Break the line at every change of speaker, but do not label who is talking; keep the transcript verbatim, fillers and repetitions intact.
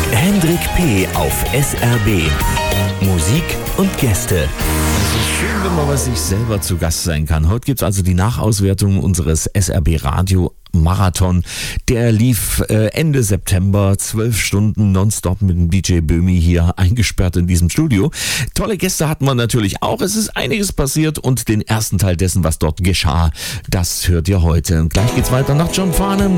Hendrik P. auf S R B. Musik und Gäste.
Es ist schön, wenn man bei sich selber zu Gast sein kann. Heute gibt es also die Nachauswertung unseres S R B Radio Marathon. Der lief äh, Ende September, zwölf Stunden nonstop mit dem D J Böhmi hier eingesperrt in diesem Studio. Tolle Gäste hatten wir natürlich auch. Es ist einiges passiert und den ersten Teil dessen, was dort geschah, das hört ihr heute. Und gleich geht's weiter nach John Farnham.